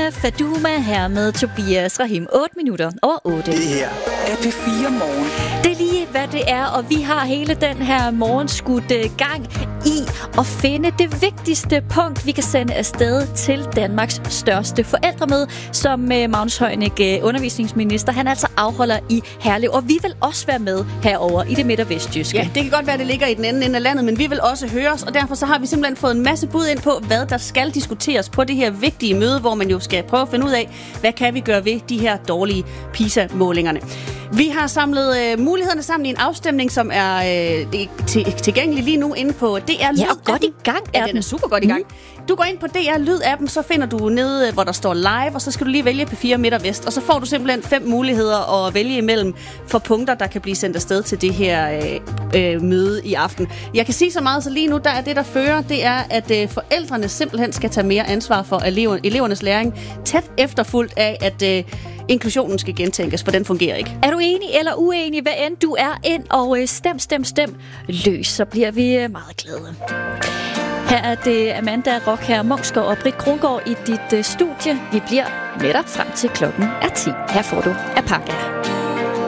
Faduma her med Tobias Rahim. 8 minutter over 8. Det her er P4 Morgen. Det er lige, hvad det er, og vi har hele den her morgen skudt gang i at finde det vigtigste punkt, vi kan sende afsted til Danmarks største forældremøde, som Magnus Heunicke, undervisningsminister, han altså afholder i Herlev. Og vi vil også være med herover i det midt- og vestjyske. Ja, det kan godt være, det ligger i den anden ende af landet, men vi vil også høres, og derfor så har vi simpelthen fået en masse bud ind på, hvad der skal diskuteres på det her vigtige møde, hvor man jo skal prøve at finde ud af, hvad kan vi gøre ved de her dårlige PISA-målingerne. Vi har samlet mulighederne sammen i en afstemning, som er tilgængelig lige nu inde på DR Lyd. Ja, og godt i gang er den er super godt i gang. Du går ind på DR Lyd-appen, så finder du nede, hvor der står live, og så skal du lige vælge P4 Midt og Vest, og så får du simpelthen 5 muligheder at vælge imellem for punkter, der kan blive sendt afsted til det her møde i aften. Jeg kan sige så meget, så lige nu, der er det, der fører, det er, at forældrene simpelthen skal tage mere ansvar for elevernes læring, tæt efterfulgt af, at inklusionen skal gentænkes, for den fungerer ikke. Er du enig eller uenig, hvad end du er ind, og stem løs, så bliver vi meget glade. Her er det Amanda Rockher Munksgaard og Britt Krongaard i dit studie. Vi bliver med dig frem til klokken er 10. Her får du Apaka.